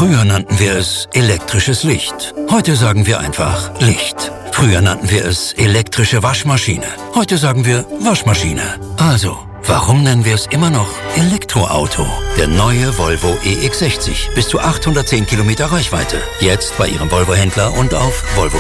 Früher nannten wir es elektrisches Licht. Heute sagen wir einfach Licht. Früher nannten wir es elektrische Waschmaschine. Heute sagen wir Waschmaschine. Also, warum nennen wir es immer noch Elektroauto? Der neue Volvo EX60. Bis zu 810 Kilometer Reichweite. Jetzt bei Ihrem Volvo-Händler und auf Volvo